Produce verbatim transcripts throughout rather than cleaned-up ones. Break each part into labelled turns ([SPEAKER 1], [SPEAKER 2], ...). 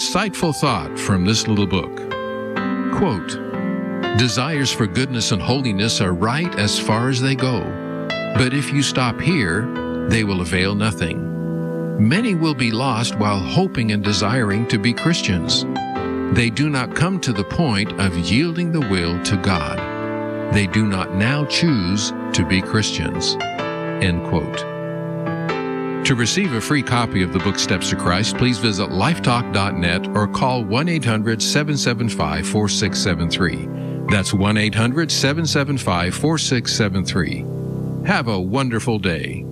[SPEAKER 1] insightful thought from this little book. Quote, "Desires for goodness and holiness are right as far as they go, but if you stop here, they will avail nothing. Many will be lost while hoping and desiring to be Christians. They do not come to the point of yielding the will to God. They do not now choose to be Christians." End quote. To receive a free copy of the book Steps to Christ, please visit lifetalk dot net or call one eight hundred seven seven five four six seven three. That's one eight hundred seven seven five four six seven three. Have a wonderful day.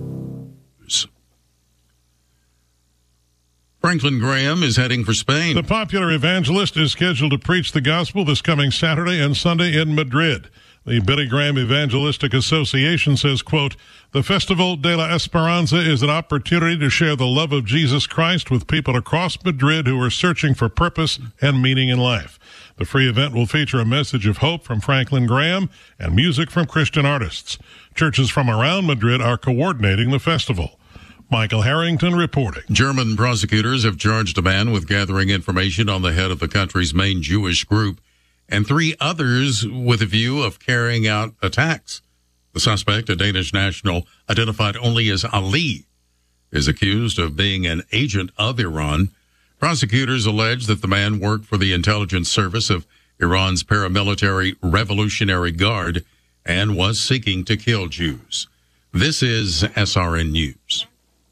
[SPEAKER 2] Franklin Graham is heading for Spain.
[SPEAKER 3] The popular evangelist is scheduled to preach the gospel this coming Saturday and Sunday in Madrid. The Billy Graham Evangelistic Association says, quote, "The Festival de la Esperanza is an opportunity to share the love of Jesus Christ with people across Madrid who are searching for purpose and meaning in life. The free event will feature a message of hope from Franklin Graham and music from Christian artists. Churches from around Madrid are coordinating the festival." Michael Harrington reporting.
[SPEAKER 2] German prosecutors have charged a man with gathering information on the head of the country's main Jewish group and three others with a view of carrying out attacks. The suspect, a Danish national identified only as Ali, is accused of being an agent of Iran. Prosecutors allege that the man worked for the intelligence service of Iran's paramilitary Revolutionary Guard and was seeking to kill Jews. This is S R N News.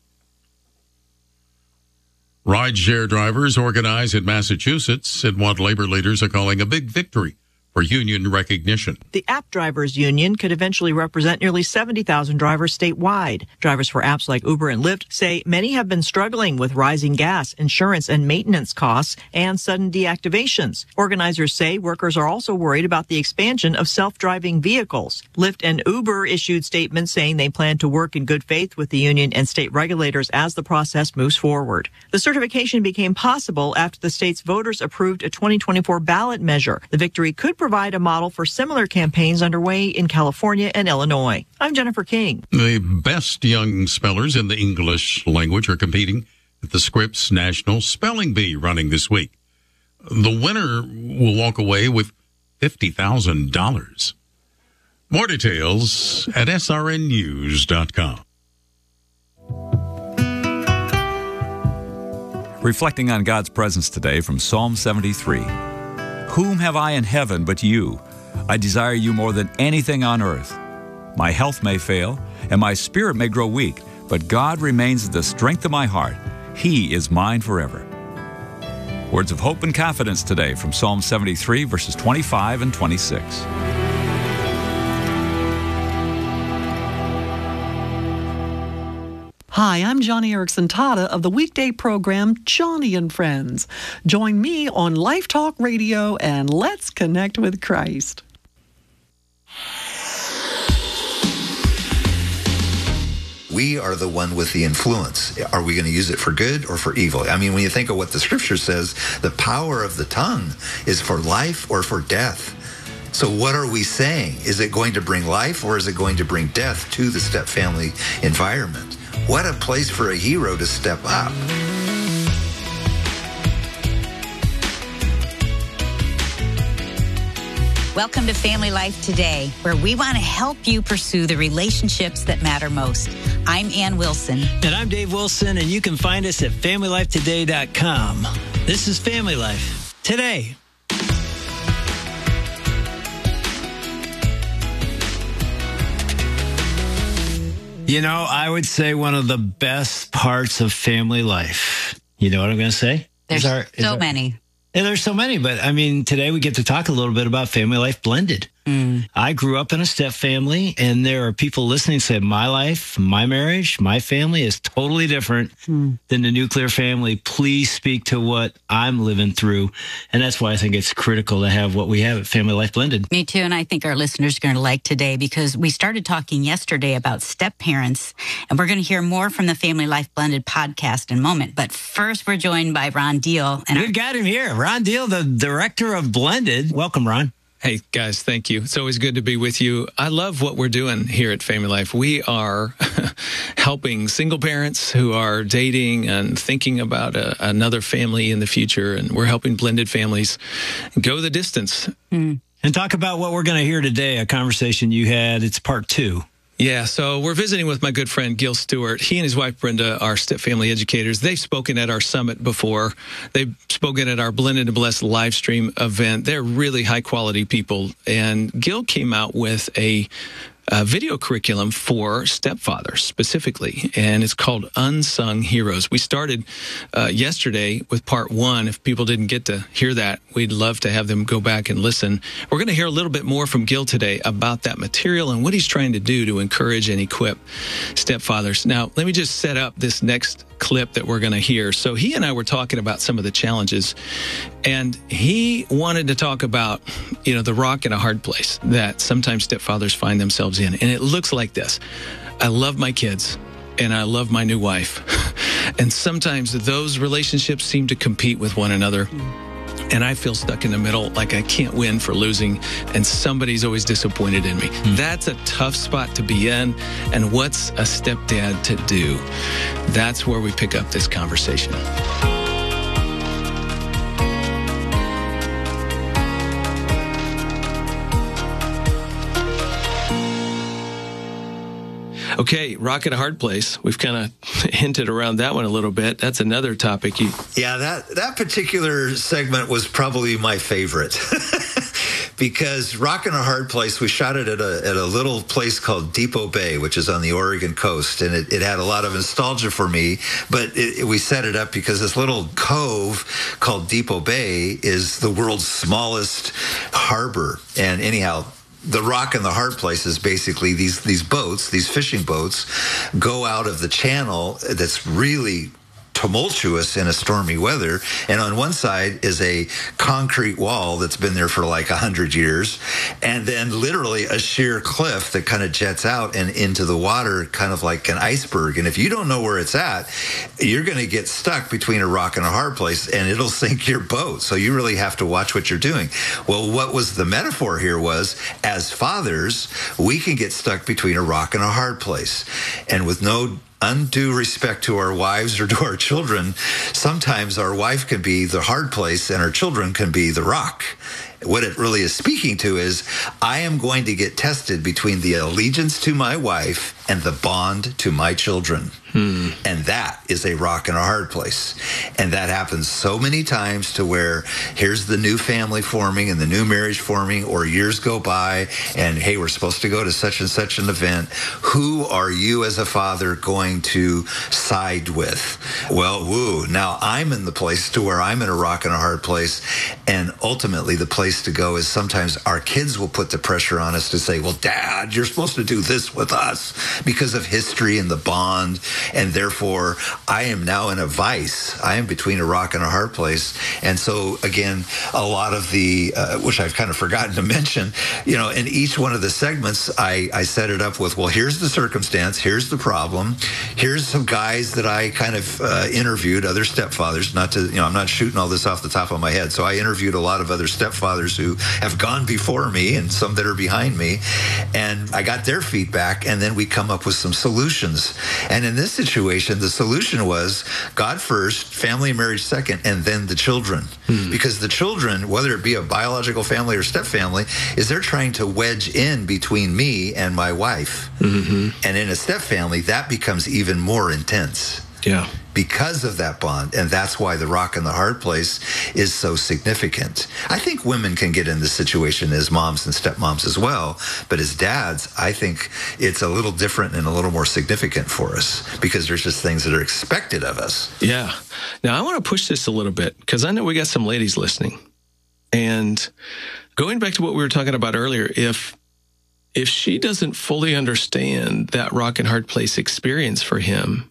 [SPEAKER 2] Rideshare drivers organize in Massachusetts in what labor leaders are calling a big victory for union recognition.
[SPEAKER 4] The App Drivers Union could eventually represent nearly seventy thousand drivers statewide. Drivers for apps like Uber and Lyft say many have been struggling with rising gas, insurance, and maintenance costs and sudden deactivations. Organizers say workers are also worried about the expansion of self-driving vehicles. Lyft and Uber issued statements saying they plan to work in good faith with the union and state regulators as the process moves forward. The certification became possible after the state's voters approved a twenty twenty-four ballot measure. The victory could provide a model for similar campaigns underway in California and Illinois. I'm Jennifer King.
[SPEAKER 2] The best young spellers in the English language are competing at the Scripps National Spelling Bee running this week. The winner will walk away with fifty thousand dollars. More details at S R N news dot com.
[SPEAKER 5] Reflecting on God's presence today from Psalm seventy-three. Whom have I in heaven but you? I desire you more than anything on earth. My health may fail, and my spirit may grow weak, but God remains the strength of my heart. He is mine forever. Words of hope and confidence today from Psalm seventy-three, verses twenty-five and twenty-six.
[SPEAKER 6] Hi, I'm Johnny Erickson Tata of the weekday program Johnny and Friends. Join me on Life Talk Radio and let's connect with Christ.
[SPEAKER 7] We are the one with the influence. Are we going to use it for good or for evil? I mean, when you think of what the scripture says, the power of the tongue is for life or for death. So what are we saying? Is it going to bring life or is it going to bring death to the step family environment? What a place for a hero to step up.
[SPEAKER 8] Welcome to Family Life Today, where we want to help you pursue the relationships that matter most. I'm Ann Wilson.
[SPEAKER 9] And I'm Dave Wilson, and you can find us at family life today dot com. This is Family Life Today. You know, I would say one of the best parts of family life. You know what I'm going to say?
[SPEAKER 8] There's
[SPEAKER 9] our,
[SPEAKER 8] so
[SPEAKER 9] our,
[SPEAKER 8] many.
[SPEAKER 9] Yeah, there's so many. But, I mean, today we get to talk a little bit about family life blended. Mm. I grew up in a step family, and there are people listening say, my life, my marriage, my family is totally different mm. than the nuclear family. Please speak to what I'm living through. And that's why I think it's critical to have what we have at Family Life Blended.
[SPEAKER 8] Me too. And I think our listeners are going to like today because we started talking yesterday about step parents, and we're going to hear more from the Family Life Blended podcast in a moment. But first, we're joined by Ron Deal.
[SPEAKER 9] And We've our- got him here. Ron Deal, the director of Blended. Welcome, Ron.
[SPEAKER 10] Hey, guys, thank you. It's always good to be with you. I love what we're doing here at Family Life. We are helping single parents who are dating and thinking about a, another family in the future, and we're helping blended families go the distance.
[SPEAKER 9] Mm. And talk about what we're going to hear today, a conversation you had. It's part two.
[SPEAKER 10] Yeah, so we're visiting with my good friend Gil Stewart. He and his wife Brenda are step family educators. They've spoken at our summit before. They've spoken at our Blended and Blessed live stream event. They're really high quality people. And Gil came out with a, a video curriculum for stepfathers specifically, and it's called Unsung Heroes. We started uh, yesterday with part one. If people didn't get to hear that, we'd love to have them go back and listen. We're going to hear a little bit more from Gil today about that material and what he's trying to do to encourage and equip stepfathers. Now, let me just set up this next clip that we're going to hear. So he and I were talking about some of the challenges, and he wanted to talk about, you know, the rock and a hard place that sometimes stepfathers find themselves in. And it looks like this. I love my kids and I love my new wife. And sometimes those relationships seem to compete with one another. And I feel stuck in the middle, like I can't win for losing, and somebody's always disappointed in me. Mm. That's a tough spot to be in. And what's a stepdad to do? That's where we pick up this conversation. Okay, rock at a hard place. We've kind of hinted around that one a little bit. That's another topic. You...
[SPEAKER 7] Yeah, that, that particular segment was probably my favorite. Because Rock in a Hard Place, we shot it at a, at a little place called Depot Bay, which is on the Oregon coast. And it, it had a lot of nostalgia for me. But it, it, we set it up because this little cove called Depot Bay is the world's smallest harbor. And anyhow, the rock and the hard place is basically these these boats, these fishing boats, go out of the channel that's really tumultuous in a stormy weather, and on one side is a concrete wall that's been there for like a hundred years, and then literally a sheer cliff that kind of jets out and into the water, kind of like an iceberg. And if you don't know where it's at, you're going to get stuck between a rock and a hard place, and it'll sink your boat. So you really have to watch what you're doing. Well, what was the metaphor here was, as fathers, we can get stuck between a rock and a hard place, and with no undue respect to our wives or to our children, sometimes our wife can be the hard place and our children can be the rock. What it really is speaking to is, I am going to get tested between the allegiance to my wife and the bond to my children. Hmm. And that is a rock and a hard place. And that happens so many times to where here's the new family forming and the new marriage forming, or years go by and, hey, we're supposed to go to such and such an event. Who are you as a father going to side with? Well, woo, now I'm in the place to where I'm in a rock and a hard place. And ultimately the place to go is sometimes our kids will put the pressure on us to say, well, Dad, you're supposed to do this with us because of history and the bond. And therefore, I am now in a vice. I am between a rock and a hard place. And so, again, a lot of the, uh, which I've kind of forgotten to mention, you know, in each one of the segments, I, I set it up with, well, here's the circumstance, here's the problem, here's some guys that I kind of uh, interviewed, other stepfathers, not to, you know, I'm not shooting all this off the top of my head. So I interviewed a lot of other stepfathers who have gone before me and some that are behind me. And I got their feedback, and then we come up with some solutions. And in this situation, the solution was God first, family and marriage second, and then the children. Hmm. Because the children, whether it be a biological family or step family, is they're trying to wedge in between me and my wife. Mm-hmm. And in a step family, that becomes even more intense.
[SPEAKER 10] Yeah.
[SPEAKER 7] Because of that bond. And that's why the rock and the hard place is so significant. I think women can get in this situation as moms and stepmoms as well. But as dads, I think it's a little different and a little more significant for us because there's just things that are expected of us.
[SPEAKER 10] Yeah. Now, I want to push this a little bit because I know we got some ladies listening. And going back to what we were talking about earlier, if if she doesn't fully understand that rock and hard place experience for him,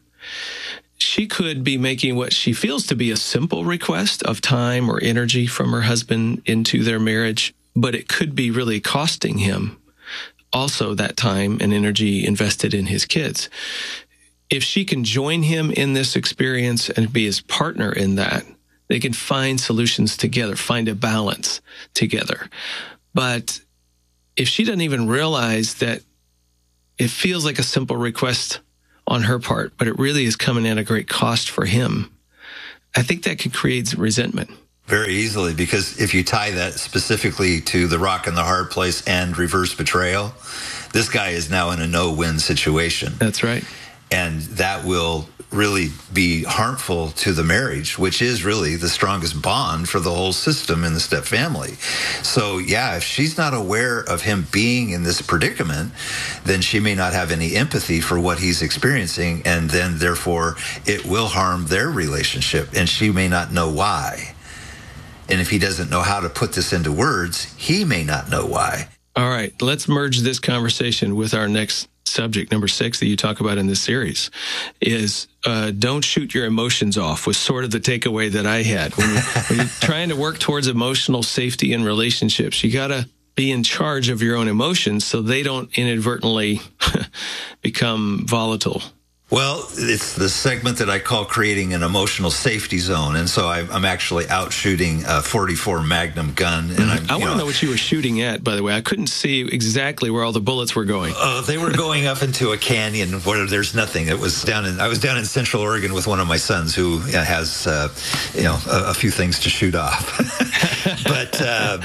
[SPEAKER 10] she could be making what she feels to be a simple request of time or energy from her husband into their marriage, but it could be really costing him also that time and energy invested in his kids. If she can join him in this experience and be his partner in that, they can find solutions together, find a balance together. But if she doesn't even realize that it feels like a simple request on her part, but it really is coming at a great cost for him, I think that could create resentment.
[SPEAKER 7] Very easily, because if you tie that specifically to the rock and the hard place and reverse betrayal, this guy is now in a no-win situation.
[SPEAKER 10] That's right.
[SPEAKER 7] And that will really be harmful to the marriage, which is really the strongest bond for the whole system in the step family. So, yeah, if she's not aware of him being in this predicament, then she may not have any empathy for what he's experiencing, and then, therefore, it will harm their relationship, and she may not know why. And if he doesn't know how to put this into words, he may not know why.
[SPEAKER 10] All right, let's merge this conversation with our next subject, number six, that you talk about in this series, is uh, don't shoot your emotions off, was sort of the takeaway that I had. When, you, when you're trying to work towards emotional safety in relationships, you got to be in charge of your own emotions so they don't inadvertently become volatile.
[SPEAKER 7] Well, it's the segment that I call creating an emotional safety zone. And so I, I'm actually out shooting a forty-four Magnum gun. And I'm,
[SPEAKER 10] I want to know what you were shooting at, by the way. I couldn't see exactly where all the bullets were going.
[SPEAKER 7] Uh, they were going up into a canyon where there's nothing. It was down in, I was down in Central Oregon with one of my sons who has, uh, you know, a, a few things to shoot off. But uh,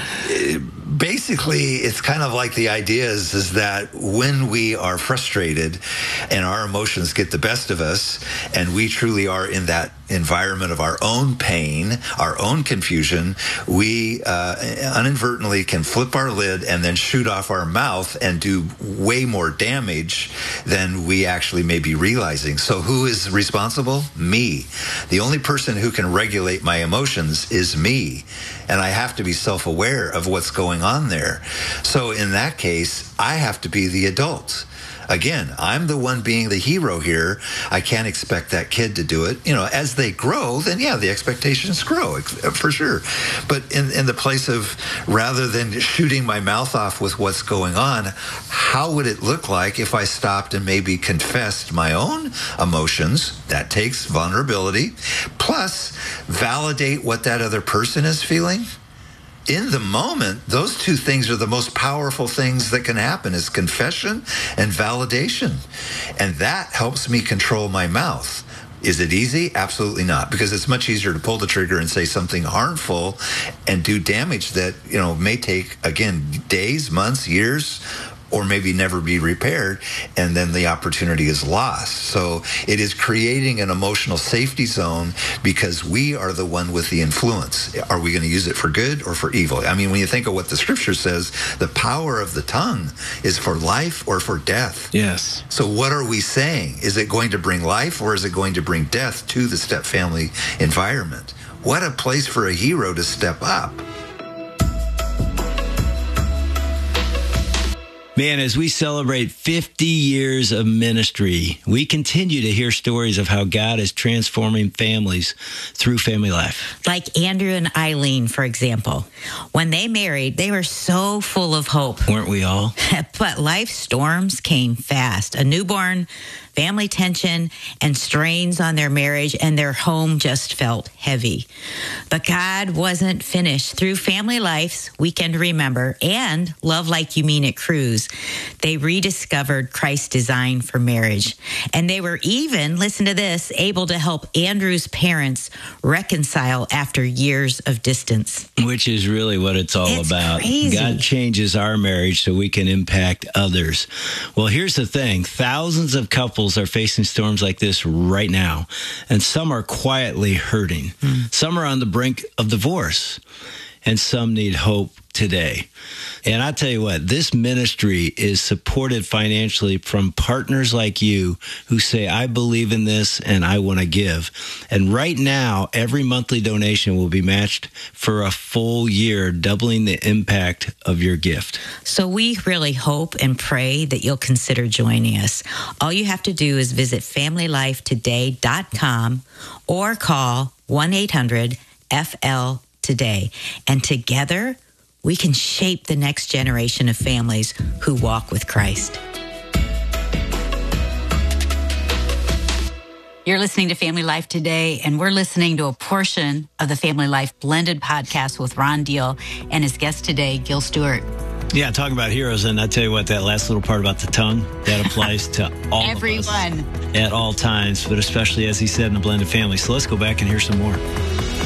[SPEAKER 7] basically, it's kind of like the idea is, is that when we are frustrated and our emotions get the best of us, and we truly are in that environment of our own pain, our own confusion, we uh, inadvertently can flip our lid and then shoot off our mouth and do way more damage than we actually may be realizing. So who is responsible? Me. The only person who can regulate my emotions is me. And I have to be self-aware of what's going on there. So in that case, I have to be the adult. Again, I'm the one being the hero here. I can't expect that kid to do it. You know, as they grow, then yeah, the expectations grow, for sure. But in, in the place of, rather than shooting my mouth off with what's going on, how would it look like if I stopped and maybe confessed my own emotions? That takes vulnerability. Plus, validate what that other person is feeling. In the moment, those two things are the most powerful things that can happen, is confession and validation. And that helps me control my mouth. Is it easy? Absolutely not, because it's much easier to pull the trigger and say something harmful and do damage that, you know, may take, again, days, months, years, or maybe never be repaired, and then the opportunity is lost. So it is creating an emotional safety zone because we are the one with the influence. Are we going to use it for good or for evil? I mean, when you think of what the scripture says, the power of the tongue is for life or for death.
[SPEAKER 10] Yes.
[SPEAKER 7] So what are we saying? Is it going to bring life or is it going to bring death to the step family environment? What a place for a hero to step up.
[SPEAKER 9] Man, as we celebrate fifty years of ministry, we continue to hear stories of how God is transforming families through family life.
[SPEAKER 8] Like Andrew and Eileen, for example. When they married, they were so full of hope.
[SPEAKER 9] Weren't we all?
[SPEAKER 8] But life storms came fast. A newborn, family tension, and strains on their marriage, and their home just felt heavy. But God wasn't finished. Through Family Life's Weekend to Remember and Love Like You Mean It Cruise, they rediscovered Christ's design for marriage. And they were even, listen to this, able to help Andrew's parents reconcile after years of distance.
[SPEAKER 9] Which is really what it's all
[SPEAKER 8] it's
[SPEAKER 9] about.
[SPEAKER 8] Crazy.
[SPEAKER 9] God changes our marriage so we can impact others. Well, here's the thing. Thousands of couples are facing storms like this right now, and some are quietly hurting. Mm. Some are on the brink of divorce, and some need hope today. And I tell you what, this ministry is supported financially from partners like you who say, I believe in this and I want to give. And right now, every monthly donation will be matched for a full year, doubling the impact of your gift.
[SPEAKER 8] So we really hope and pray that you'll consider joining us. All you have to do is visit family life today dot com or call one eight hundred F L today. And together, we can shape the next generation of families who walk with Christ.
[SPEAKER 11] You're listening to Family Life Today, and we're listening to a portion of the Family Life Blended podcast with Ron Deal and his guest today, Gil Stewart.
[SPEAKER 9] Yeah, talking about heroes, and I tell you what, that last little part about the tongue, that applies to all
[SPEAKER 11] Everyone.
[SPEAKER 9] of us at all times, but especially, as he said, in the blended family. So let's go back and hear some more.